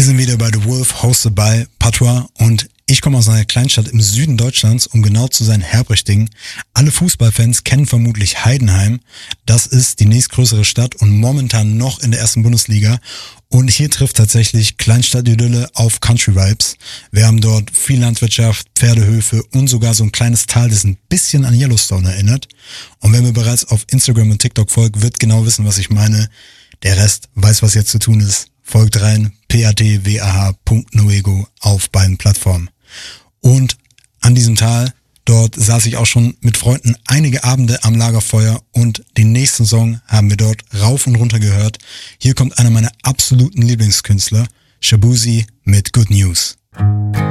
sind wieder bei The Wolf, hosted by Patois, und ich komme aus einer Kleinstadt im Süden Deutschlands, um genau zu sein, Herbrichting. Alle Fußballfans kennen vermutlich Heidenheim. Das ist die nächstgrößere Stadt und momentan noch in der ersten Bundesliga. Und hier trifft tatsächlich Kleinstadt-Idylle auf Country-Vibes. Wir haben dort viel Landwirtschaft, Pferdehöfe und sogar so ein kleines Tal, das ein bisschen an Yellowstone erinnert. Und wer mir bereits auf Instagram und TikTok folgt, wird genau wissen, was ich meine. Der Rest weiß, was jetzt zu tun ist. Folgt rein, patwah.noego auf beiden Plattformen. Und an diesem Tal, dort saß ich auch schon mit Freunden einige Abende am Lagerfeuer und den nächsten Song haben wir dort rauf und runter gehört. Hier kommt einer meiner absoluten Lieblingskünstler, Shaboozey mit Good News.